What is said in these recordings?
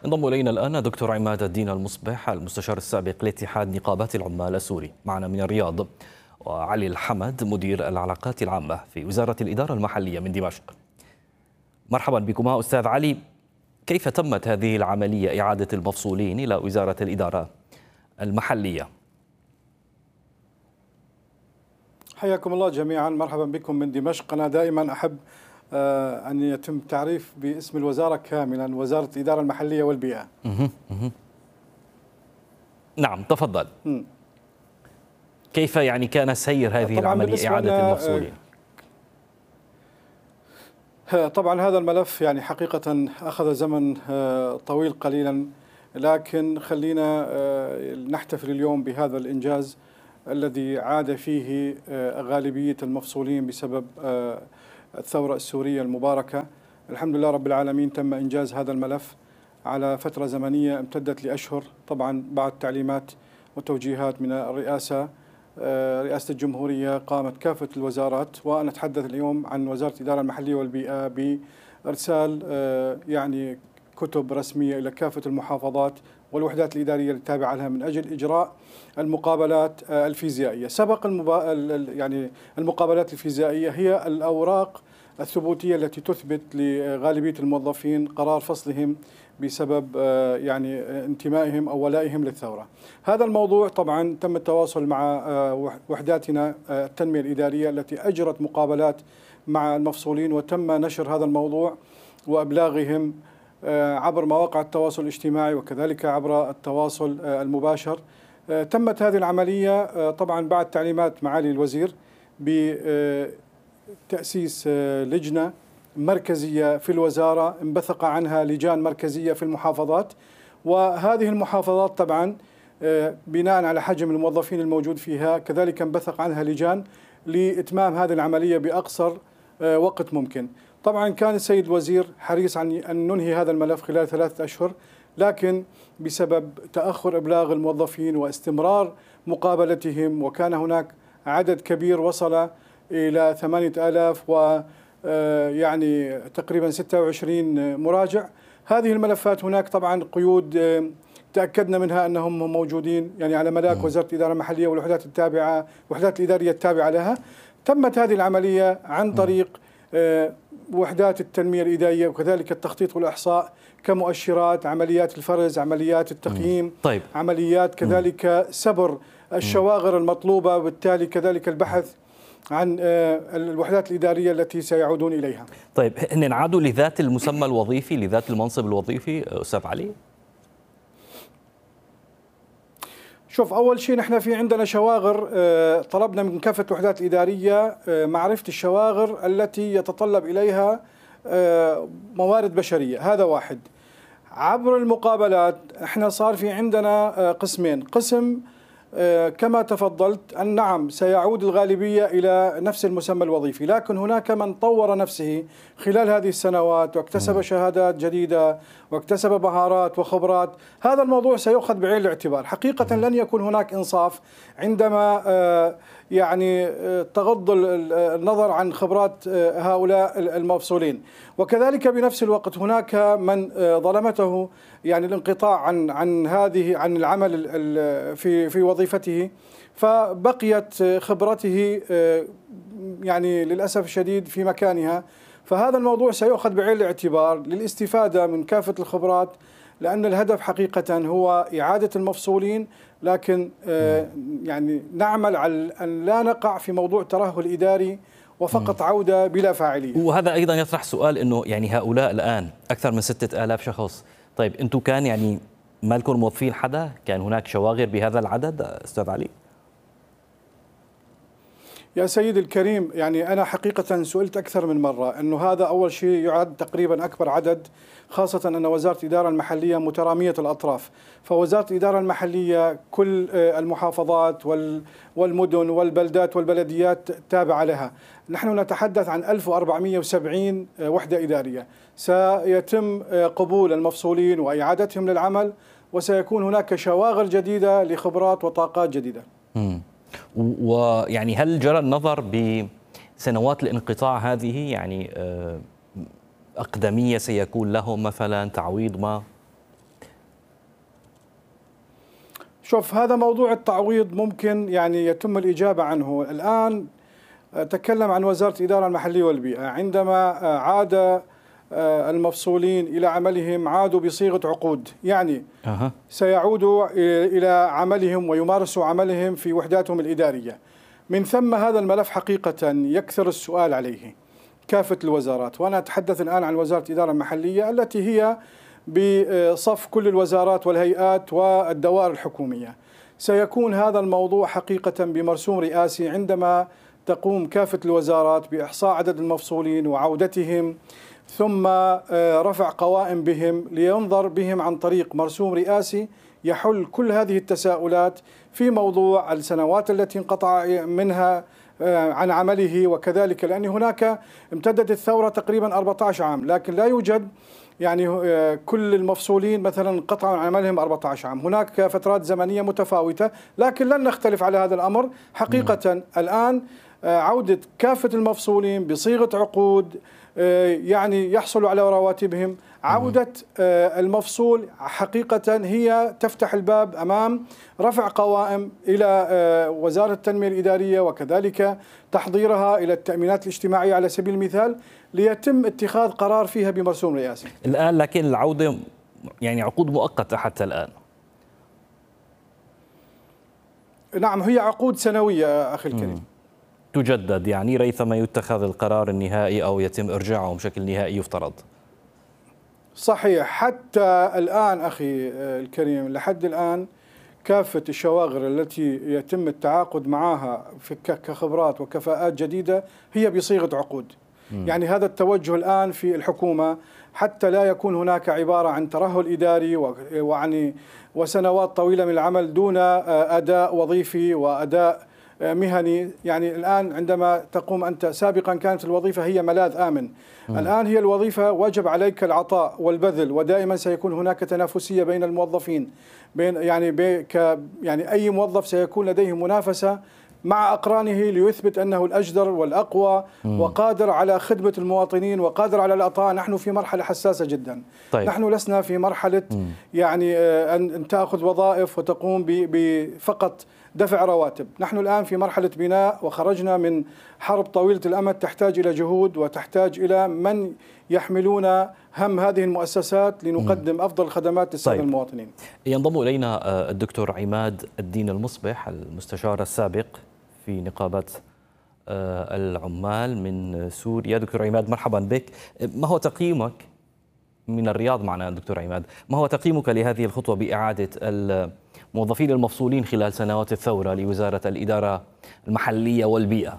انضم إلينا الآن دكتور عماد الدين المصبح المستشار السابق لاتحاد نقابات العمال السوري معنا من الرياض، وعلي الحمد مدير العلاقات العامة في وزارة الإدارة المحلية من دمشق. مرحبا بكما أستاذ علي، كيف تمت هذه العملية إعادة المفصولين إلى وزارة الإدارة المحلية؟ حياكم الله جميعا، مرحبا بكم من دمشق. أنا دائما أحب أن يتم تعريف باسم الوزارة كاملا، وزارة الإدارة المحلية والبيئة. نعم تفضل. كيف يعني كان سير هذه العملية إعادة المفصولين؟ طبعا هذا الملف يعني حقيقة أخذ زمن طويل قليلا، لكن خلينا نحتفل اليوم بهذا الإنجاز الذي عاد فيه غالبية المفصولين بسبب الثورة السورية المباركة. الحمد لله رب العالمين تم إنجاز هذا الملف على فترة زمنية امتدت لأشهر، طبعا بعد تعليمات وتوجيهات من الرئاسة. رئاسة الجمهورية قامت كافة الوزارات، وأنا أتحدث اليوم عن وزارة الإدارة المحلية والبيئة بإرسال يعني كتب رسمية إلى كافة المحافظات والوحدات الإدارية التابعة لها من أجل إجراء المقابلات الفيزيائية. سبق يعني المقابلات الفيزيائية هي الأوراق الثبوتية التي تثبت لغالبية الموظفين قرار فصلهم بسبب يعني انتمائهم أو ولائهم للثورة. هذا الموضوع طبعا تم التواصل مع وحداتنا التنمية الإدارية التي أجرت مقابلات مع المفصولين، وتم نشر هذا الموضوع وأبلاغهم عبر مواقع التواصل الاجتماعي وكذلك عبر التواصل المباشر. تمت هذه العملية طبعا بعد تعليمات معالي الوزير بتأسيس لجنة مركزية في الوزارة انبثق عنها لجان مركزية في المحافظات، وهذه المحافظات طبعا بناء على حجم الموظفين الموجود فيها كذلك انبثق عنها لجان لإتمام هذه العملية بأقصر وقت ممكن. طبعا كان السيد الوزير حريص عن أن ننهي هذا الملف خلال 3 أشهر، لكن بسبب تأخر إبلاغ الموظفين واستمرار مقابلتهم، وكان هناك عدد كبير وصل إلى 8000 يعني تقريبا 26 مراجع. هذه الملفات هناك طبعا قيود تأكدنا منها أنهم موجودين يعني على ملاك وزارة الإدارة المحلية والوحدات التابعة، الوحدات الإدارية التابعة لها. تمت هذه العملية عن طريق وحدات التنمية الإدارية وكذلك التخطيط والإحصاء كمؤشرات، عمليات الفرز، عمليات التقييم، طيب. عمليات كذلك سبر الشواغر المطلوبة، وبالتالي كذلك البحث عن الوحدات الإدارية التي سيعودون إليها. طيب هن عادوا لذات المسمى الوظيفي، لذات المنصب الوظيفي أستاذ علي؟ شوف، أول شيء نحن في عندنا شواغر، طلبنا من كافة الوحدات الإدارية معرفة الشواغر التي يتطلب إليها موارد بشرية. هذا واحد. عبر المقابلات احنا صار في عندنا قسمين، قسم كما تفضلت أن نعم سيعود الغالبية إلى نفس المسمى الوظيفي، لكن هناك من طور نفسه خلال هذه السنوات واكتسب شهادات جديدة واكتسب مهارات وخبرات. هذا الموضوع سيؤخذ بعين الاعتبار. حقيقة لن يكون هناك إنصاف عندما يعني تغض النظر عن خبرات هؤلاء المفصولين، وكذلك بنفس الوقت هناك من ظلمته يعني الانقطاع عن العمل في وظيفته، فبقيت خبرته يعني للأسف الشديد في مكانها. فهذا الموضوع سيؤخذ بعين الاعتبار للاستفادة من كافة الخبرات، لأن الهدف حقيقة هو إعادة المفصولين، لكن يعني نعمل على أن لا نقع في موضوع ترهل إداري وفقط عودة بلا فاعلية. وهذا أيضا يطرح سؤال أنه يعني هؤلاء الآن أكثر من 6000 شخص، طيب أنتم كان يعني ما لكم موظفين حدا؟ كان هناك شواغر بهذا العدد أستاذ علي؟ يا سيدي الكريم، يعني أنا حقيقة سئلت أكثر من مرة أنه هذا أول شيء يعد تقريبا أكبر عدد، خاصة أن وزارة الإدارة المحلية مترامية الأطراف. فوزارة الإدارة المحلية كل المحافظات والمدن والبلدات والبلديات تابعة لها. نحن نتحدث عن 1470 وحدة إدارية. سيتم قبول المفصولين وإعادتهم للعمل، وسيكون هناك شواغر جديدة لخبرات وطاقات جديدة. ويعني هل جرى النظر بسنوات الانقطاع هذه، يعني أقدمية سيكون لهم مثلا تعويض ما؟ شوف، هذا موضوع التعويض ممكن يعني يتم الإجابة عنه الآن. تكلم عن وزارة الإدارة المحلية والبيئة، عندما عاد المفصولين إلى عملهم عادوا بصيغة عقود، يعني سيعودوا إلى عملهم ويمارسوا عملهم في وحداتهم الإدارية. من ثم هذا الملف حقيقة يكثر السؤال عليه كافة الوزارات، وأنا أتحدث الآن عن وزارة الإدارة المحلية التي هي بصف كل الوزارات والهيئات والدوائر الحكومية. سيكون هذا الموضوع حقيقة بمرسوم رئاسي عندما تقوم كافة الوزارات بإحصاء عدد المفصولين وعودتهم، ثم رفع قوائم بهم لينظر بهم عن طريق مرسوم رئاسي يحل كل هذه التساؤلات في موضوع السنوات التي انقطع منها عن عمله. وكذلك لأن هناك امتدت الثورة تقريبا 14 عام، لكن لا يوجد يعني كل المفصولين مثلا انقطعوا عن عملهم 14 عام، هناك فترات زمنية متفاوتة، لكن لن نختلف على هذا الأمر. حقيقة الآن عودة كافة المفصولين بصيغة عقود يعني يحصلوا على رواتبهم، عودة المفصول حقيقة هي تفتح الباب أمام رفع قوائم إلى وزارة التنمية الإدارية، وكذلك تحضيرها إلى التأمينات الاجتماعية على سبيل المثال، ليتم اتخاذ قرار فيها بمرسوم رئاسي الآن. لكن العودة يعني عقود مؤقتة حتى الآن. نعم، هي عقود سنوية أخي الكريم، تجدد يعني ريثما يتخذ القرار النهائي أو يتم إرجاعهم بشكل نهائي يفترض. صحيح. حتى الآن أخي الكريم، لحد الآن كافة الشواغر التي يتم التعاقد معها كخبرات وكفاءات جديدة هي بصيغة عقود. يعني هذا التوجه الآن في الحكومة حتى لا يكون هناك عبارة عن ترهل إداري وسنوات طويلة من العمل دون أداء وظيفي وأداء مهني. يعني الآن عندما تقوم أنت، سابقا كانت الوظيفة هي ملاذ آمن، الآن هي الوظيفة وجب عليك العطاء والبذل، ودائما سيكون هناك تنافسية بين الموظفين، يعني أي موظف سيكون لديه منافسة مع أقرانه ليثبت أنه الأجدر والأقوى وقادر على خدمة المواطنين وقادر على العطاء. نحن في مرحلة حساسة جدا. طيب. نحن لسنا في مرحلة يعني أن تأخذ وظائف وتقوم بفقط دفع رواتب. نحن الآن في مرحلة بناء، وخرجنا من حرب طويلة الأمد تحتاج إلى جهود وتحتاج إلى من يحملون هم هذه المؤسسات لنقدم أفضل خدمات للسادة المواطنين. ينضم إلينا الدكتور عماد الدين المصبح، المستشار السابق في نقابة العمال من سوريا. دكتور عماد، مرحبا بك. ما هو تقييمك من الرياض معنا دكتور عماد؟ ما هو تقييمك لهذه الخطوة بإعادة الموظفين المفصولين خلال سنوات الثورة لوزارة الإدارة المحلية والبيئة؟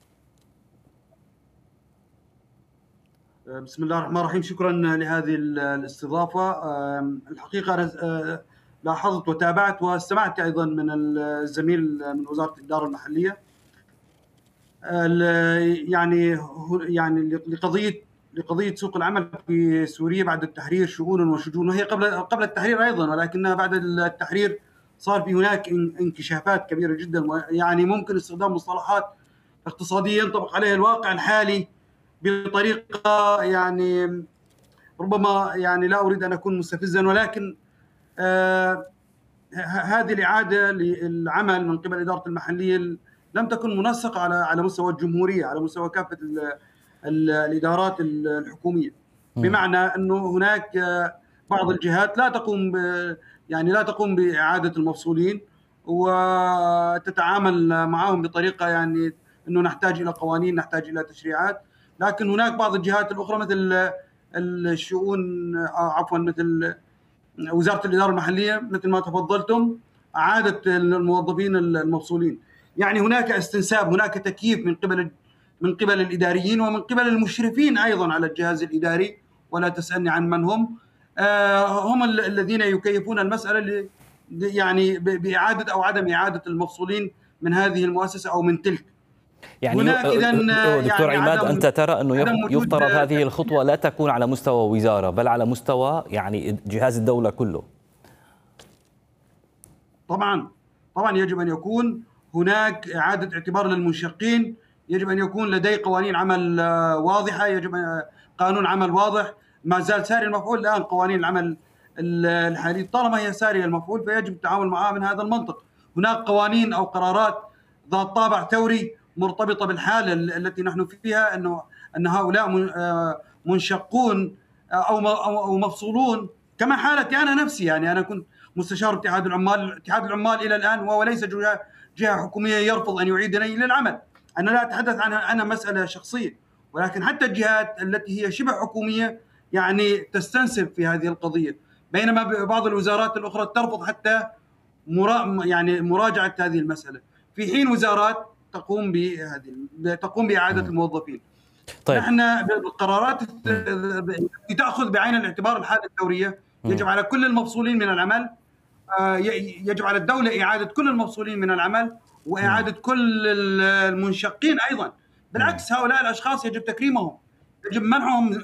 بسم الله الرحمن الرحيم، شكرا لهذه الاستضافة. الحقيقة أنا لاحظت وتابعت واستمعت أيضا من الزميل من وزارة الإدارة المحلية يعني لقضية سوق العمل في سوريا بعد التحرير شؤون وشجون، وهي قبل التحرير أيضا، ولكنها بعد التحرير صار في هناك انكشافات كبيرة جدا. يعني ممكن استخدام مصطلحات اقتصادية ينطبق عليها الواقع الحالي بطريقة يعني ربما يعني لا أريد أن أكون مستفزا، ولكن هذه الإعادة للعمل من قبل إدارة المحلية لم تكن منسقة على مستوى الجمهورية، على مستوى كافة الإدارات الحكومية. بمعنى أنه هناك بعض الجهات لا تقوم بإعادة المفصولين وتتعامل معهم بطريقة يعني أنه نحتاج إلى قوانين، نحتاج إلى تشريعات. لكن هناك بعض الجهات الأخرى مثل الشؤون مثل وزارة الإدارة المحلية مثل ما تفضلتم أعادت الموظفين المفصولين. يعني هناك استنساب، هناك تكييف من قبل الإداريين ومن قبل المشرفين أيضا على الجهاز الإداري، ولا تسألني عن من هم. هم الذين يكيفون المسألة يعني بإعادة أو عدم إعادة المفصولين من هذه المؤسسة أو من تلك. يعني دكتور عماد، أنت ترى أنه يفترض هذه الخطوة لا تكون على مستوى وزارة بل على مستوى يعني جهاز الدولة كله؟ طبعا يجب أن يكون هناك إعادة اعتبار للمنشقين، يجب أن يكون لدي قوانين عمل واضحة، يجب قانون عمل واضح. ما زال ساري المفعول الآن قوانين العمل الحالي طالما هي ساريه المفعول فيجب التعامل معها من هذا المنطق. هناك قوانين او قرارات ذات طابع ثوري مرتبطه بالحاله التي نحن فيها، ان هؤلاء منشقون او مفصولون، كما حالتي انا نفسي. يعني انا كنت مستشار اتحاد العمال، اتحاد العمال الى الان وهو ليس جهه حكوميه يرفض ان يعيدني الى العمل. انا لا اتحدث عن مساله شخصيه، ولكن حتى الجهات التي هي شبه حكوميه يعني تستنسب في هذه القضيه، بينما بعض الوزارات الاخرى ترفض حتى مراجعه هذه المساله، في حين وزارات تقوم باعاده الموظفين. طيب. نحن بالقرارات التي تاخذ بعين الاعتبار الحاله الثوريه يجب على كل المفصولين من العمل، يجب على الدوله اعاده كل المفصولين من العمل واعاده كل المنشقين ايضا. بالعكس هؤلاء الاشخاص يجب تكريمهم، يجب منحهم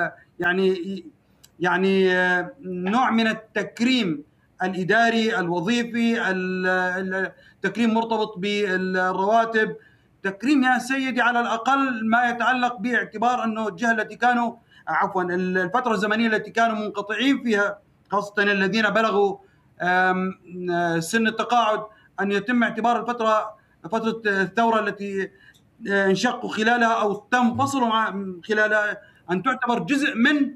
يعني نوع من التكريم الاداري الوظيفي، التكريم مرتبط بالرواتب، تكريم يا سيدي على الاقل ما يتعلق باعتبار انه الجهه التي كانوا الفتره الزمنيه التي كانوا منقطعين فيها، خاصه الذين بلغوا سن التقاعد، ان يتم اعتبار فتره الثوره التي انشقوا خلالها او تم فصلوا خلالها ان تعتبر جزء من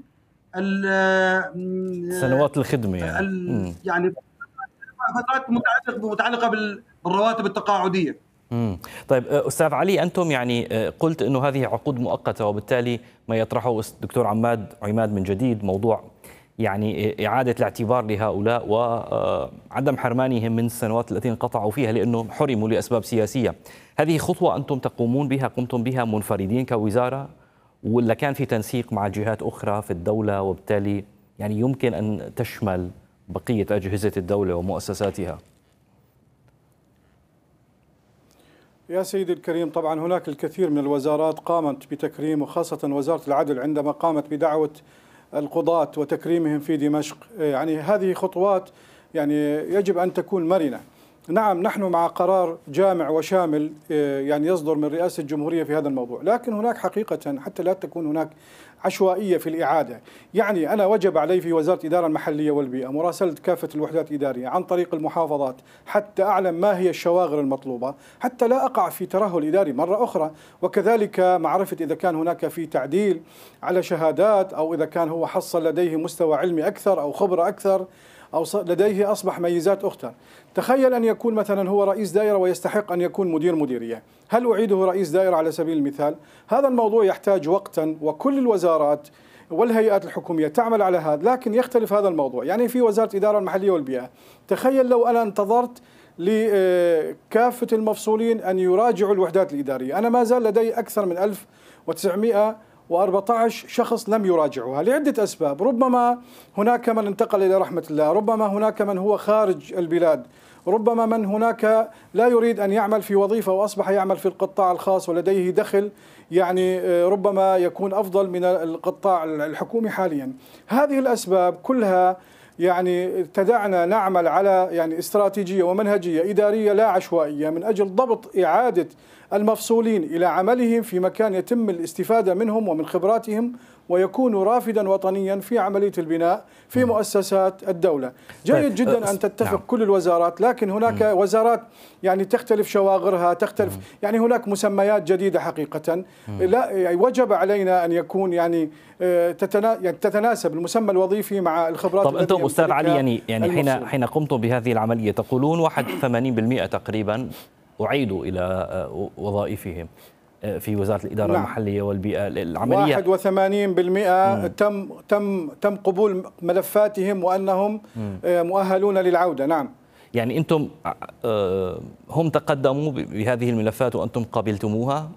سنوات الخدمه يعني فترات متعلقه بالرواتب التقاعديه. طيب استاذ علي، انتم يعني قلت انه هذه عقود مؤقته، وبالتالي ما يطرحه الدكتور عماد من جديد موضوع يعني اعاده الاعتبار لهؤلاء وعدم حرمانهم من السنوات التي انقطعوا فيها لانهم حرموا لاسباب سياسيه. هذه خطوه انتم قمتم بها منفردين كوزاره، ولا كان في تنسيق مع جهات اخرى في الدوله، وبالتالي يعني يمكن ان تشمل بقيه اجهزه الدوله ومؤسساتها؟ يا سيدي الكريم، طبعا هناك الكثير من الوزارات قامت بتكريم، وخاصة وزارة العدل عندما قامت بدعوة القضاة وتكريمهم في دمشق. يعني هذه خطوات يعني يجب أن تكون مرنة. نعم، نحن مع قرار جامع وشامل يعني يصدر من رئاسة الجمهورية في هذا الموضوع، لكن هناك حقيقة حتى لا تكون هناك عشوائية في الإعادة. يعني أنا وجب علي في وزارة الإدارة المحلية والبيئة مراسلة كافة الوحدات الإدارية عن طريق المحافظات حتى أعلم ما هي الشواغر المطلوبة، حتى لا أقع في ترهل إداري مرة أخرى، وكذلك معرفة إذا كان هناك في تعديل على شهادات، أو إذا كان هو حصل لديه مستوى علمي أكثر أو خبرة أكثر، أو لديه أصبح ميزات أخرى. تخيل أن يكون مثلا هو رئيس دائرة ويستحق أن يكون مدير مديرية، هل أعيده رئيس دائرة على سبيل المثال؟ هذا الموضوع يحتاج وقتا، وكل الوزارات والهيئات الحكومية تعمل على هذا، لكن يختلف هذا الموضوع. يعني في وزارة الإدارة المحلية والبيئة، تخيل لو أنا انتظرت لكافة المفصولين أن يراجعوا الوحدات الإدارية، أنا ما زال لدي أكثر من 1914 شخص لم يراجعوها لعدة أسباب. ربما هناك من انتقل إلى رحمة الله، ربما هناك من هو خارج البلاد، ربما من هناك لا يريد أن يعمل في وظيفة وأصبح يعمل في القطاع الخاص ولديه دخل يعني ربما يكون أفضل من القطاع الحكومي حاليا. هذه الأسباب كلها يعني تدعنا نعمل على يعني استراتيجية ومنهجية إدارية لا عشوائية من أجل ضبط إعادة المفصولين إلى عملهم في مكان يتم الاستفادة منهم ومن خبراتهم، ويكونوا رافدا وطنيا في عملية البناء في مؤسسات الدولة. جيد جدا أن تتفق كل الوزارات، لكن هناك وزارات يعني تختلف شواغرها، تختلف يعني هناك مسميات جديدة حقيقة. لا يعني وجب علينا أن يكون يعني تتناسب المسمى الوظيفي مع الخبرات. طب أنتم أستاذ علي يعني حين قمتم بهذه العملية تقولون 81% تقريبا أعيدوا إلى وظائفهم في وزارة الإدارة المحلية والبيئة. العملية 81% تم قبول ملفاتهم وأنهم مؤهلون للعودة. نعم، يعني أنتم هم تقدموا بهذه الملفات وأنتم قبلتموها؟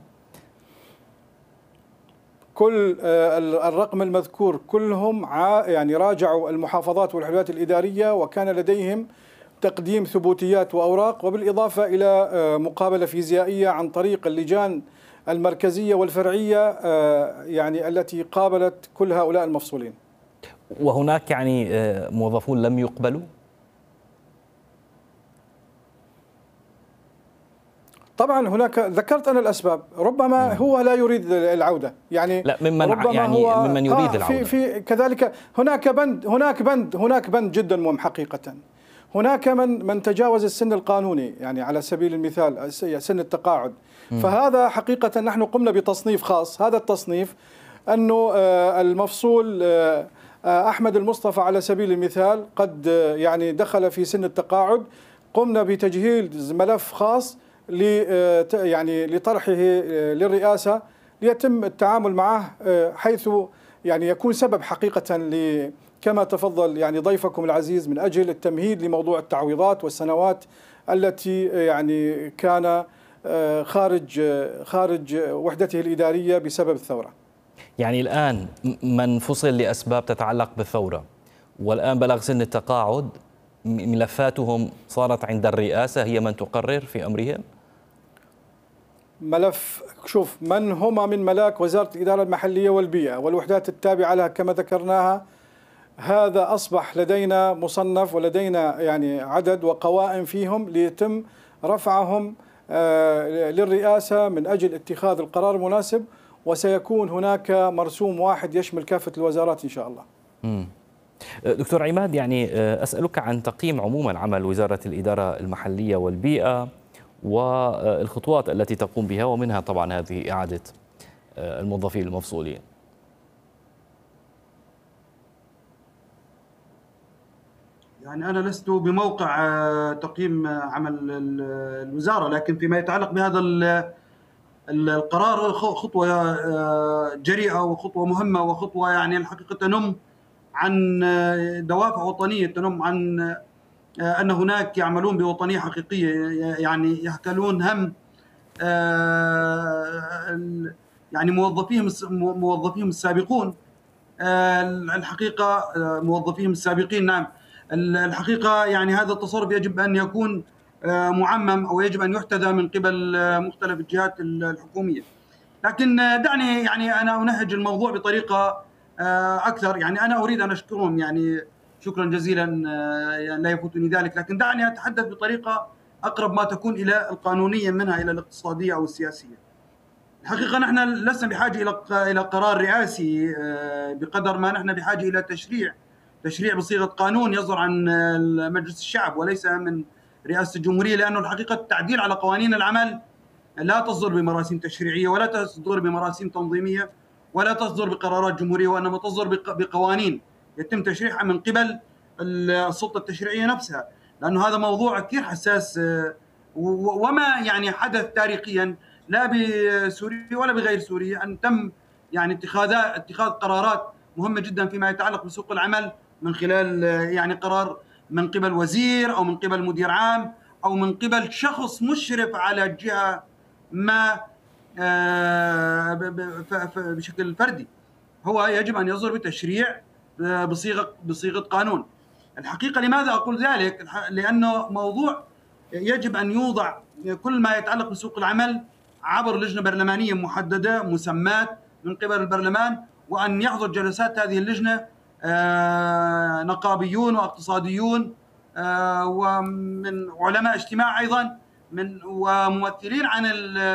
كل الرقم المذكور كلهم يعني راجعوا المحافظات والوحدات الإدارية، وكان لديهم تقديم ثبوتيات وأوراق، وبالإضافة إلى مقابلة فيزيائية عن طريق اللجان المركزية والفرعية يعني التي قابلت كل هؤلاء المفصولين. وهناك يعني موظفون لم يقبلوا؟ طبعا هناك ذكرت أنا الأسباب، ربما هو لا يريد العودة، يعني لا ممن يريد العودة. في كذلك هناك بند جدا مهم حقيقة. هناك من تجاوز السن القانوني، يعني على سبيل المثال سن التقاعد. فهذا حقيقة نحن قمنا بتصنيف خاص. هذا التصنيف أنه المفصول أحمد المصطفى على سبيل المثال قد يعني دخل في سن التقاعد، قمنا بتجهيز ملف خاص يعني لطرحه للرئاسة ليتم التعامل معه، حيث يعني يكون سبب حقيقة كما تفضل يعني ضيفكم العزيز من أجل التمهيد لموضوع التعويضات والسنوات التي يعني كان خارج وحدته الإدارية بسبب الثورة. يعني الآن من فصل لأسباب تتعلق بالثورة والآن بلغ سن التقاعد، ملفاتهم صارت عند الرئاسة هي من تقرر في أمرهم؟ ملف شوف من هم من ملاك وزارة الإدارة المحلية والبيئة والوحدات التابعة لها كما ذكرناها، هذا أصبح لدينا مصنف ولدينا يعني عدد وقوائم فيهم ليتم رفعهم للرئاسة من أجل اتخاذ القرار المناسب، وسيكون هناك مرسوم واحد يشمل كافة الوزارات إن شاء الله. دكتور عماد، يعني أسألك عن تقييم عموما عمل وزارة الإدارة المحلية والبيئة والخطوات التي تقوم بها، ومنها طبعا هذه إعادة الموظفين المفصولين. يعني أنا لست بموقع تقييم عمل الوزارة، لكن فيما يتعلق بهذا القرار خطوة جريئة وخطوة مهمة وخطوة يعني الحقيقة تنم عن دوافع وطنية، تنم عن أن هناك يعملون بوطنية حقيقية، يعني يحتلون هم يعني موظفيهم السابقون. الحقيقة موظفيهم السابقين، نعم الحقيقة يعني هذا التصرف يجب أن يكون معمم أو يجب أن يحتذى من قبل مختلف الجهات الحكومية. لكن دعني يعني أنا أنهج الموضوع بطريقة أكثر. يعني أنا أريد أن أشكرهم يعني شكرا جزيلا، يعني لا يفوتني ذلك، لكن دعني أتحدث بطريقة أقرب ما تكون إلى القانونية منها إلى الاقتصادية أو السياسية. الحقيقة نحن لسنا بحاجة إلى قرار رئاسي بقدر ما نحن بحاجة إلى تشريع بصيغة قانون يصدر عن مجلس الشعب وليس من رئاسة الجمهورية، لأنه الحقيقة التعديل على قوانين العمل لا تصدر بمراسيم تشريعية ولا تصدر بمراسيم تنظيمية ولا تصدر بقرارات جمهورية، وإنما تصدر بقوانين يتم تشريعها من قبل السلطة التشريعية نفسها، لأنه هذا موضوع كثير حساس. وما يعني حدث تاريخيا لا بسوريا ولا بغير سوريا أن تم يعني اتخاذ قرارات مهمة جدا فيما يتعلق بسوق العمل من خلال يعني قرار من قبل وزير أو من قبل مدير عام أو من قبل شخص مشرف على جهة ما بشكل فردي. هو يجب أن يصدر بتشريع بصيغة قانون. الحقيقة لماذا أقول ذلك؟ لأنه موضوع يجب أن يوضع كل ما يتعلق بسوق العمل عبر لجنة برلمانية محددة مسمات من قبل البرلمان، وأن يحضر جلسات هذه اللجنة نقابيون واقتصاديون ومن علماء اجتماع أيضا وممثلين عن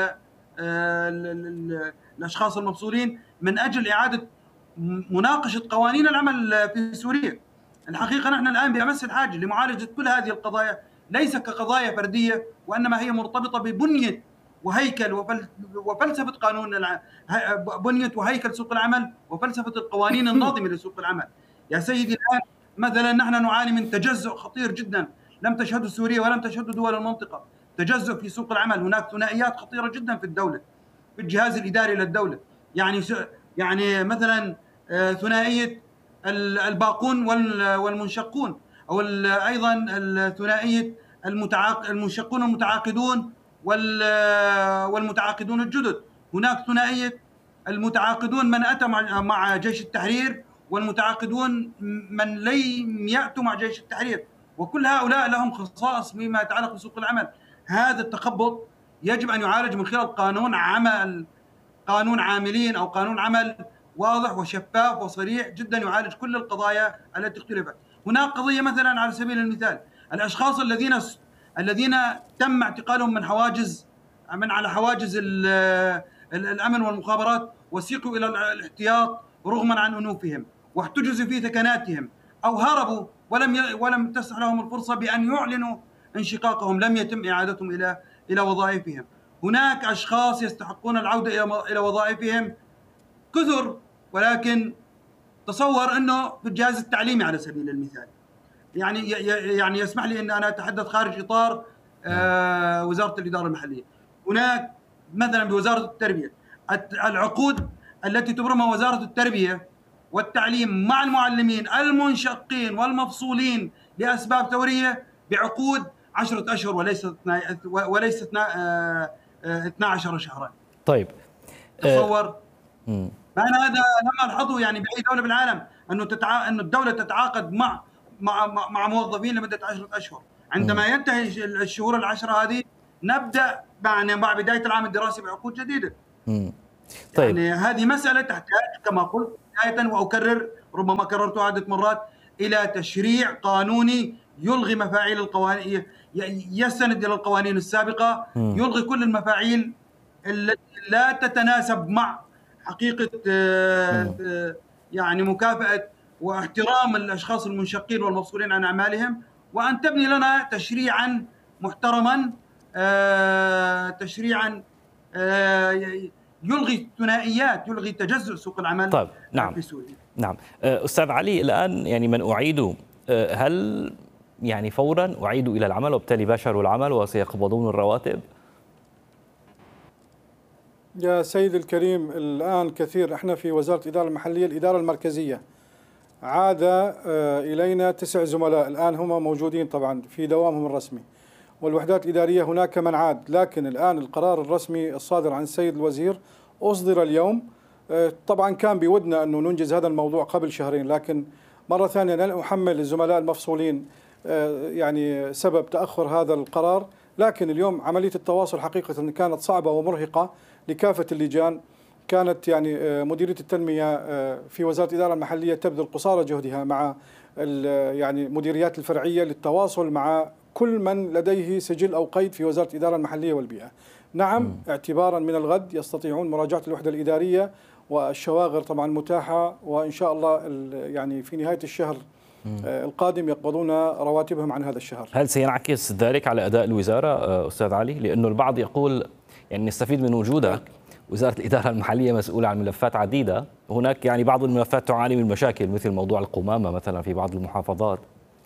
الأشخاص المفصولين من أجل إعادة مناقشة قوانين العمل في سوريا. الحقيقة نحن الآن بأمس الحاجة لمعالجة كل هذه القضايا، ليس كقضايا فردية وإنما هي مرتبطة ببنية وهيكل وفلسفة بنية وهيكل سوق العمل وفلسفة القوانين الناظمة لسوق العمل. يا سيدي الآن مثلا نحن نعاني من تجزؤ خطير جدا لم تشهده سوريا ولم تشهده دول المنطقة. تجزؤ في سوق العمل، هناك ثنائيات خطيرة جدا في الدولة في الجهاز الإداري للدولة. يعني مثلا ثنائية الباقون والمنشقون، أو أيضا الثنائية المنشقون المتعاقدون والمتعاقدون الجدد. هناك ثنائية المتعاقدون من أتى مع جيش التحرير والمتعاقدون من لم يأتوا مع جيش التحرير، وكل هؤلاء لهم خصائص فيما يتعلق بسوق العمل. هذا التخبط يجب أن يعالج من خلال قانون عاملين أو قانون عمل واضح وشفاف وصريح جدا يعالج كل القضايا التي اختلفت. هناك قضية مثلا على سبيل المثال الأشخاص الذين تم اعتقالهم من حواجز من على حواجز الامن والمخابرات وسيقوا الى الاحتياط رغما عن انوفهم، واحتجزوا في ثكناتهم او هربوا ولم تسع لهم الفرصه بان يعلنوا انشقاقهم، لم يتم اعادتهم الى وظائفهم. هناك اشخاص يستحقون العوده الى وظائفهم كثر، ولكن تصور انه في الجهاز التعليمي على سبيل المثال، يعني يسمح لي ان انا اتحدث خارج اطار وزاره الاداره المحليه. هناك مثلا بوزاره التربيه العقود التي تبرمها وزاره التربيه والتعليم مع المعلمين المنشقين والمفصولين لاسباب ثوريه بعقود 10 اشهر وليس 12 شهرا. طيب تصور. فانا هذا لم الحظه يعني باي دوله بالعالم انه الدوله تتعاقد مع موظفين لمده 10 اشهر. عندما ينتهي الشهور العشره هذه نبدا مع بدايه العام الدراسي بعقود جديده. طيب. يعني هذه مساله تحتاج كما قلت بدايه واكرر، ربما كررتها عده مرات، الى تشريع قانوني يلغي مفاعيل القوانين، يستند الى القوانين السابقه، يلغي كل المفاعيل التي لا تتناسب مع حقيقه يعني مكافاه واحترام الاشخاص المنشقين والمفصولين عن اعمالهم، وان تبني لنا تشريعا محترما، تشريعا يلغي الثنائيات، يلغي تجزؤ سوق العمل. طيب. نعم. في سوريا. نعم. أستاذ علي، الآن يعني من أعيدوا، هل يعني فورا أعيدوا إلى العمل وبالتالي باشروا العمل وسيقبضون الرواتب؟ يا سيد الكريم، الآن كثير احنا في وزارة الإدارة المحلية الإدارة المركزية عاد إلينا 9 زملاء الآن هم موجودين طبعا في دوامهم الرسمي، والوحدات الإدارية هناك من عاد، لكن الآن القرار الرسمي الصادر عن السيد الوزير أصدر اليوم. طبعا كان بودنا أنه ننجز هذا الموضوع قبل شهرين، لكن مرة ثانية لن أحمل الزملاء المفصولين يعني سبب تأخر هذا القرار، لكن اليوم عملية التواصل حقيقة كانت صعبة ومرهقة لكافة اللجان. كانت يعني مديرية التنمية في وزارة الإدارة المحلية تبذل قصارى جهدها مع يعني مديريات الفرعية للتواصل مع كل من لديه سجل أو قيد في وزارة الإدارة المحلية والبيئة. نعم، اعتبارا من الغد يستطيعون مراجعة الوحدة الإدارية، والشواغر طبعا متاحة، وإن شاء الله يعني في نهاية الشهر القادم يقبضون رواتبهم عن هذا الشهر. هل سينعكس ذلك على أداء الوزارة أستاذ علي؟ لأنه البعض يقول يعني نستفيد من وجودك، وزارة الإدارة المحلية مسؤولة عن ملفات عديدة، هناك يعني بعض الملفات تعاني من مشاكل مثل موضوع القمامة مثلا في بعض المحافظات.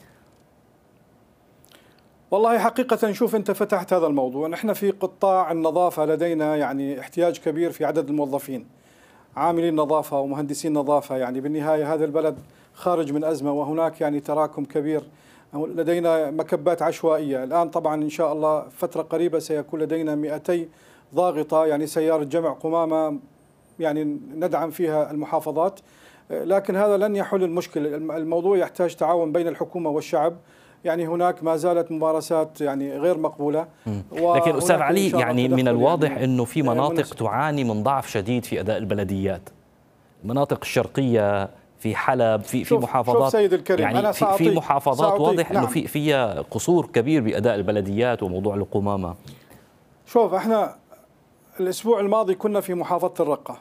والله حقيقة شوف، أنت فتحت هذا الموضوع. نحن في قطاع النظافة لدينا يعني احتياج كبير في عدد الموظفين، عاملين نظافة ومهندسين نظافة. يعني بالنهاية هذا البلد خارج من أزمة، وهناك يعني تراكم كبير. لدينا مكبات عشوائية. الآن طبعا إن شاء الله فترة قريبة سيكون لدينا 200 ضاغطة، يعني سيارة جمع قمامة يعني ندعم فيها المحافظات، لكن هذا لن يحل المشكلة. الموضوع يحتاج تعاون بين الحكومة والشعب. يعني هناك ما زالت ممارسات يعني غير مقبولة. لكن أستاذ علي، يعني من الواضح أنه في مناطق تعاني من ضعف شديد في أداء البلديات، المناطق الشرقية في حلب، في محافظات، شوف سيد الكريم، يعني أنا في محافظات واضح نعم. أنه فيها قصور كبير بأداء البلديات وموضوع القمامة. شوف، احنا الأسبوع الماضي كنا في محافظة الرقة،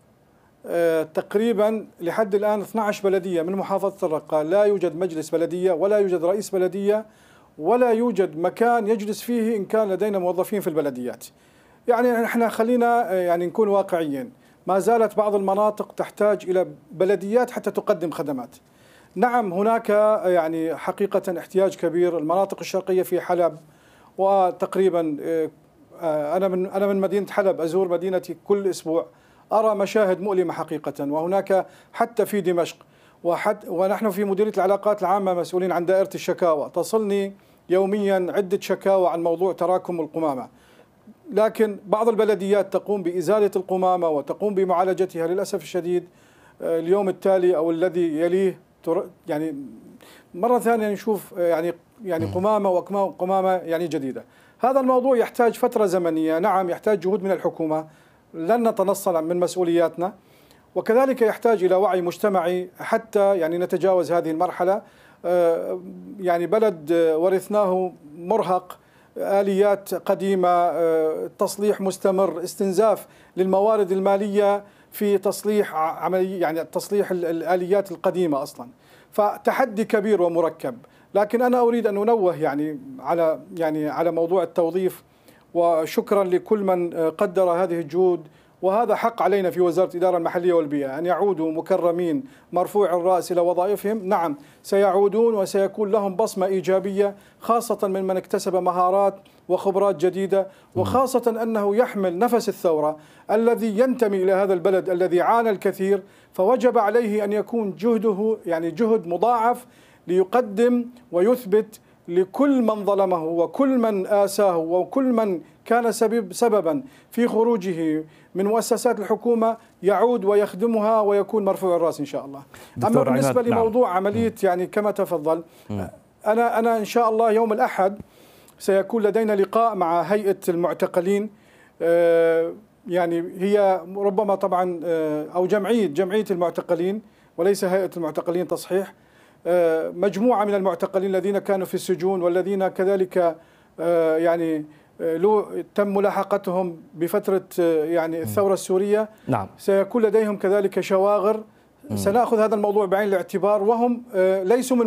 تقريبا لحد الآن 12 بلدية من محافظة الرقة لا يوجد مجلس بلدية ولا يوجد رئيس بلدية ولا يوجد مكان يجلس فيه إن كان لدينا موظفين في البلديات. يعني احنا خلينا يعني نكون واقعيين، ما زالت بعض المناطق تحتاج إلى بلديات حتى تقدم خدمات. نعم، هناك يعني حقيقة احتياج كبير. المناطق الشرقية في حلب، وتقريبا أنا من مدينة حلب، أزور مدينتي كل أسبوع، أرى مشاهد مؤلمة حقيقة. وهناك حتى في دمشق، ونحن في مديرية العلاقات العامة مسؤولين عن دائرة الشكاوى، تصلني يوميا عدة شكاوى عن موضوع تراكم القمامة، لكن بعض البلديات تقوم بإزالة القمامة وتقوم بمعالجتها. للأسف الشديد اليوم التالي أو الذي يليه يعني مرة ثانية نشوف يعني قمامة وقمامة يعني جديدة. هذا الموضوع يحتاج فترة زمنية. نعم، يحتاج جهود من الحكومة، لن نتنصل من مسؤولياتنا، وكذلك يحتاج إلى وعي مجتمعي حتى يعني نتجاوز هذه المرحلة. يعني بلد ورثناه مرهق، آليات قديمة، تصليح مستمر، استنزاف للموارد المالية في تصليح عملي، يعني تصليح الآليات القديمة أصلا. فتحدي كبير ومركب. لكن أنا أريد أن أنوه على موضوع التوظيف، وشكرا لكل من قدر هذه الجهود. وهذا حق علينا في وزارة الإدارة المحلية والبيئة أن يعودوا مكرمين مرفوع الرأس إلى وظائفهم. نعم سيعودون وسيكون لهم بصمة إيجابية، خاصة ممن اكتسب مهارات وخبرات جديدة، وخاصة أنه يحمل نفس الثورة الذي ينتمي إلى هذا البلد الذي عانى الكثير، فوجب عليه أن يكون جهده جهد مضاعف ليقدم ويثبت لكل من ظلمه وكل من آساه وكل من كان سببا في خروجه من مؤسسات الحكومة، يعود ويخدمها ويكون مرفوع الرأس إن شاء الله. أما بالنسبة لموضوع عملية كما تفضل، أنا إن شاء الله يوم الأحد سيكون لدينا لقاء مع هيئة المعتقلين، هي ربما طبعا أو جمعية المعتقلين وليس هيئة المعتقلين، تصحيح. مجموعة من المعتقلين الذين كانوا في السجون والذين كذلك تم ملاحقتهم بفترة الثورة السورية. نعم. سيكون لديهم كذلك شواغر. سنأخذ هذا الموضوع بعين الاعتبار، وهم ليسوا من